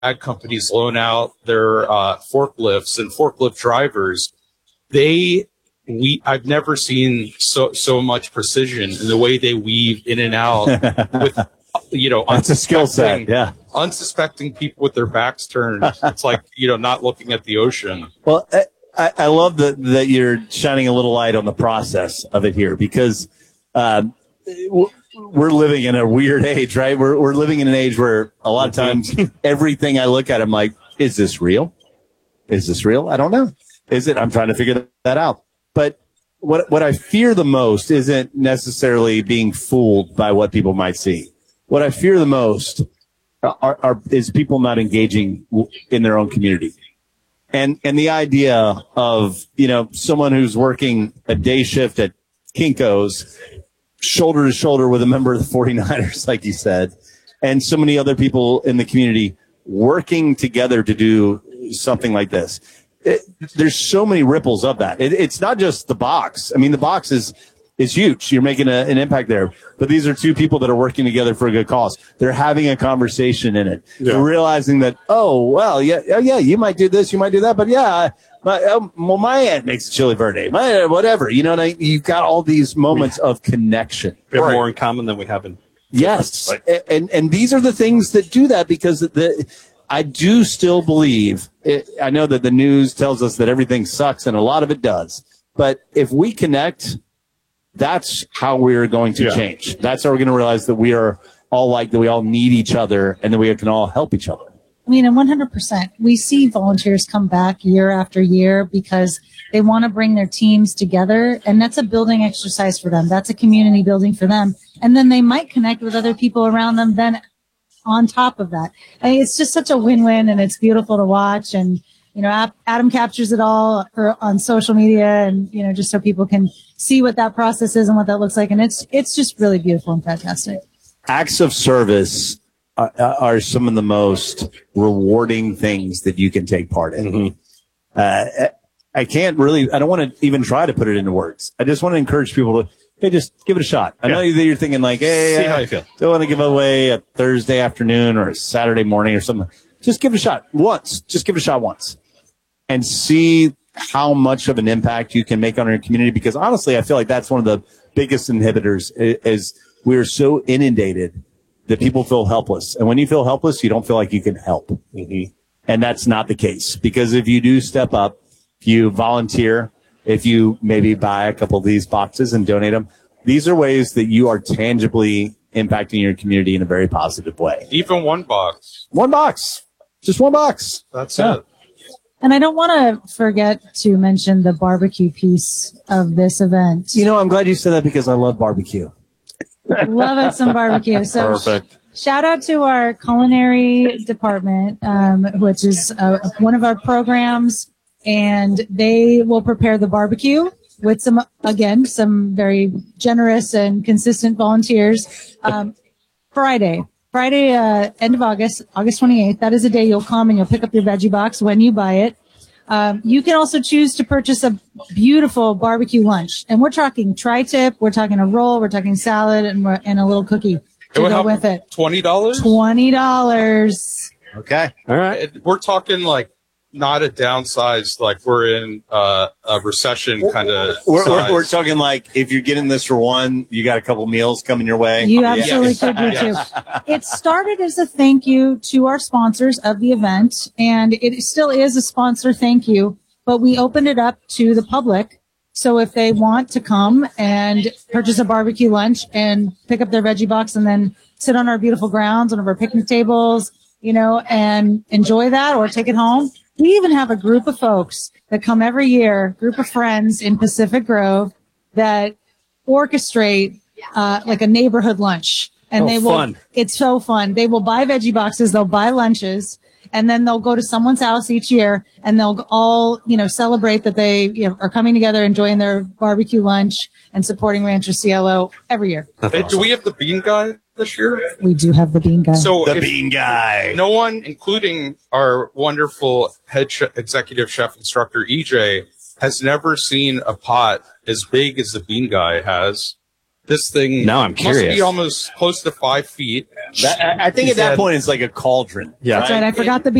companies loan out their forklifts and forklift drivers, I've never seen so much precision in the way they weave in and out with, that's a skill set. Yeah. Unsuspecting people with their backs turned. It's like, not looking at the ocean. Well, I love that you're shining a little light on the process of it here, because we're living in a weird age, right? We're living in an age where a lot of times everything I look at, I'm like, is this real? Is this real? I don't know. Is it? I'm trying to figure that out. But what I fear the most isn't necessarily being fooled by what people might see. What I fear the most is people not engaging in their own community. And the idea of, someone who's working a day shift at Kinko's shoulder to shoulder with a member of the 49ers, like you said, and so many other people in the community working together to do something like this. There's so many ripples of that. It's not just the box. I mean, the box is huge. You're making an impact there. But these are two people that are working together for a good cause. They're having a conversation in it. Yeah. They're realizing that, you might do this, you might do that, but my aunt makes chili verde, whatever. You've got all these moments of connection. We have more in common than we have in. Yes. And these are the things that do that, because I do still believe I know that the news tells us that everything sucks, and a lot of it does. But if we connect, that's how we're going to change. That's how we're going to realize that we are all that we all need each other, and that we can all help each other. I mean, and 100%, we see volunteers come back year after year because they want to bring their teams together, and that's a building exercise for them. That's a community building for them. And then they might connect with other people around them then on top of that. I mean, it's just such a win-win, and it's beautiful to watch. And, Adam captures it all on social media, and, just so people can see what that process is and what that looks like. And it's just really beautiful and fantastic. Acts of service are some of the most rewarding things that you can take part in. Mm-hmm. I don't want to even try to put it into words. I just want to encourage people to, hey, just give it a shot. I know that you're thinking like, hey, see how you feel. Don't want to give away a Thursday afternoon or a Saturday morning or something. Just give it a shot once. Just give it a shot once and see how much of an impact you can make on your community. Because honestly, I feel like that's one of the biggest inhibitors is we're so inundated that people feel helpless. And when you feel helpless, you don't feel like you can help. Mm-hmm. And that's not the case, because if you do step up, if you volunteer, if you maybe buy a couple of these boxes and donate them, these are ways that you are tangibly impacting your community in a very positive way. Even one box. One box. Just one box. That's it. And I don't want to forget to mention the barbecue piece of this event. I'm glad you said that, because I love barbecue. Love it, some barbecue. So perfect. Shout out to our culinary department, which is one of our programs, and they will prepare the barbecue with some very generous and consistent volunteers. Friday, end of August 28th. That is a day you'll come and you'll pick up your veggie box when you buy it. You can also choose to purchase a beautiful barbecue lunch. And we're talking tri-tip, we're talking a roll, we're talking salad, and a little cookie to go with it. $20? $20. Okay. All right. We're talking like not a downsized, like we're in a recession kind of we're talking like if you're getting this for one, you got a couple meals coming your way. You absolutely could do too. It started as a thank you to our sponsors of the event, and it still is a sponsor thank you, but we opened it up to the public. So if they want to come and purchase a barbecue lunch and pick up their veggie box and then sit on our beautiful grounds, one of our picnic tables, and enjoy that or take it home. We even have a group of folks that come every year, group of friends in Pacific Grove that orchestrate like a neighborhood lunch. And fun. It's so fun. They will buy veggie boxes, they'll buy lunches, and then they'll go to someone's house each year and they'll all, celebrate that they are coming together, enjoying their barbecue lunch and supporting Rancho Cielo every year. Hey, do we have the bean guy this year? We do have the bean guy. So the bean guy. No one, including our wonderful executive chef instructor, EJ, has never seen a pot as big as the bean guy has. This thing Now I'm must curious. be almost close to 5 feet. I think He at that said- point it's like a cauldron. Yeah. That's right. I forgot the